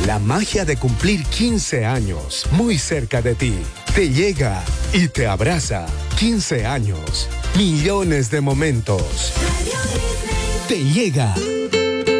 La magia de cumplir 15 años muy cerca de ti. Te llega y te abraza. 15 años. Millones de momentos. Te llega